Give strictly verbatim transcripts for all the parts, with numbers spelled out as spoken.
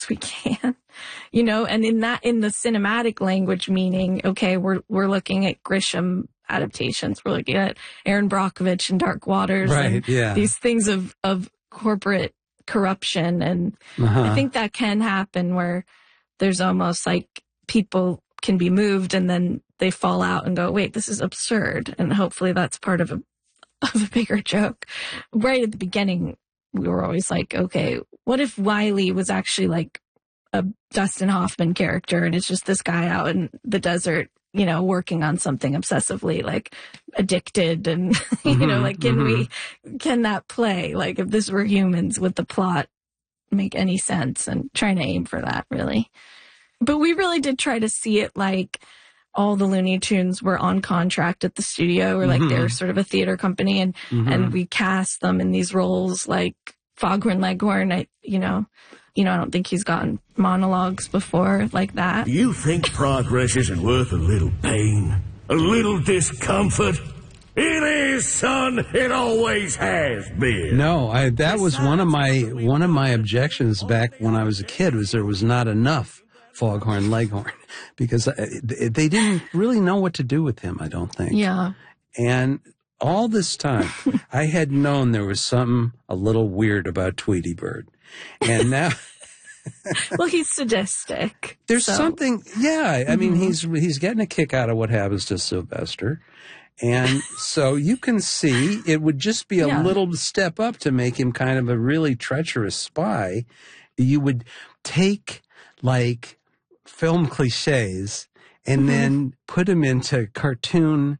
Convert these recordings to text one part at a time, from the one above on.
we can, you know, and in that, in the cinematic language, meaning, okay, we're, we're looking at Grisham adaptations. We're looking at Aaron Brockovich and Dark Waters, right, and yeah. these things of, of corporate corruption. And uh-huh. I think that can happen where there's almost like people can be moved and then they fall out and go, wait, this is absurd. And hopefully that's part of a, of a bigger joke. Right at the beginning, we were always like, okay, what if Wiley was actually like a Dustin Hoffman character and it's just this guy out in the desert, you know, working on something obsessively, like addicted, and, you mm-hmm, know, like, can mm-hmm. we, can that play? Like, if this were humans, would the plot make any sense? And trying to aim for that, really. But we really did try to see it like all the Looney Tunes were on contract at the studio, or like mm-hmm. they're sort of a theater company, and, mm-hmm. and we cast them in these roles like Foghorn Leghorn. I, you know, you know, I don't think he's gotten monologues before like that. Do you think progress isn't worth a little pain? A little discomfort? It is, son. It always has been. No, I, that was one of my one of my objections back when I was a kid, was there was not enough Foghorn Leghorn, because they didn't really know what to do with him, I don't think. Yeah. And all this time, I had known there was something a little weird about Tweety Bird. And now... well, he's sadistic. There's so. something, yeah. I mean, mm-hmm. he's he's getting a kick out of what happens to Sylvester. And so you can see it would just be a yeah. little step up to make him kind of a really treacherous spy. You would take, like, film cliches and mm-hmm. then put them into cartoon.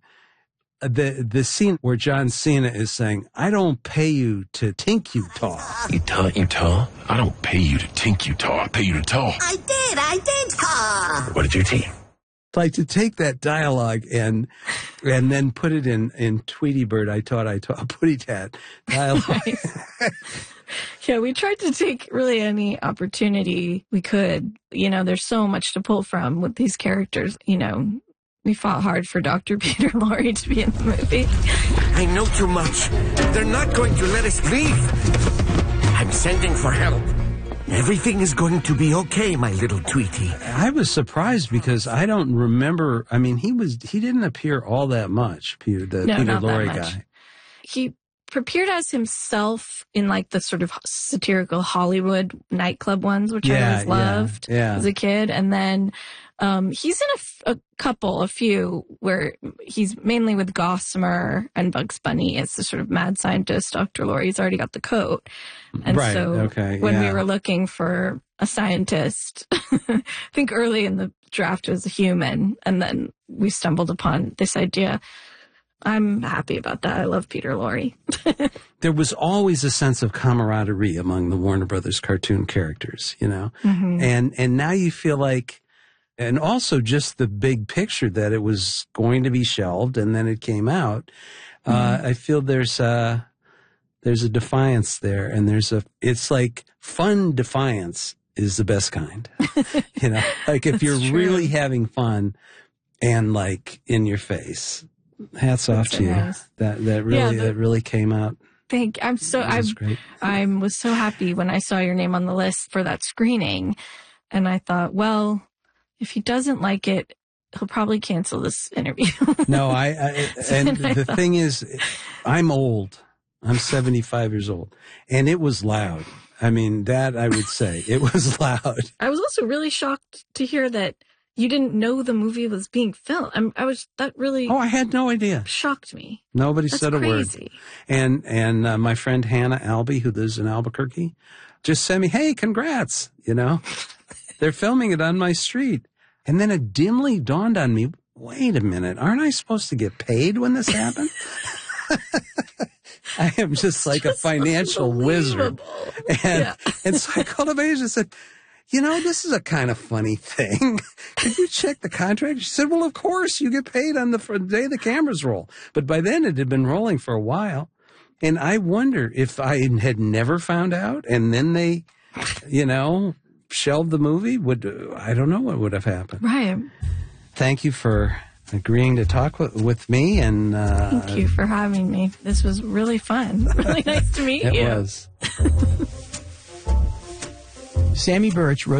The the scene where John Cena is saying, I don't pay you to tink you tall. You tell you tall? I don't pay you to tink you tall. I pay you to tall. I did, I did tall. What did you team? Like, to take that dialogue and and then put it in, in Tweety Bird, I taught I taught Putty Tat dialogue. Yeah, we tried to take really any opportunity we could. You know, there's so much to pull from with these characters, you know. We fought hard for Doctor Peter Lorre to be in the movie. I know too much. They're not going to let us leave. I'm sending for help. Everything is going to be okay, my little Tweety. I was surprised because I don't remember. I mean, he was he didn't appear all that much, Peter, the no, Peter not Lorre that much. guy. He appeared as himself in like the sort of satirical Hollywood nightclub ones, which yeah, I always loved yeah, yeah. as a kid. And then um, he's in a, f- a couple, a few, where he's mainly with Gossamer and Bugs Bunny as the sort of mad scientist. Doctor Lorre's already got the coat. And right, so okay, when yeah. we were looking for a scientist, I think early in the draft it was a human. And then we stumbled upon this idea. I'm happy about that. I love Peter Lorre. There was always a sense of camaraderie among the Warner Brothers cartoon characters, you know? Mm-hmm. And and now you feel like, and also just the big picture that it was going to be shelved and then it came out. Mm-hmm. Uh, I feel there's a, there's a defiance there, and there's a, it's like fun defiance is the best kind. You know, like if you're true. really having fun and like in your face. Hats off That's to you. Nice. That that really yeah, the, that really came out. Thank. I'm so. I I was so happy when I saw your name on the list for that screening, and I thought, well, if he doesn't like it, he'll probably cancel this interview. No, I. I and and I the thought, thing is, I'm old. I'm seventy-five years old, and it was loud. I mean, that I would say it was loud. I was also really shocked to hear that you didn't know the movie was being filmed. I'm, I was, that really... Oh, I had no idea. Shocked me. Nobody That's said a crazy. word. And, and uh, my friend Hannah Albee, who lives in Albuquerque, just sent me, hey, congrats, you know. They're filming it on my street. And then it dimly dawned on me, wait a minute, aren't I supposed to get paid when this happened? I am just like just a financial wizard. And, yeah. and so I called up Asia and said, you know, this is a kind of funny thing. Did you check the contract? She said, well, of course, you get paid on the, for the day the cameras roll. But by then it had been rolling for a while. And I wonder if I had never found out and then they, you know, shelved the movie, would, I don't know what would have happened. Right. Thank you for agreeing to talk with, with me. And uh, thank you for having me. This was really fun. Really nice to meet it you. It was. Sammy Birch wrote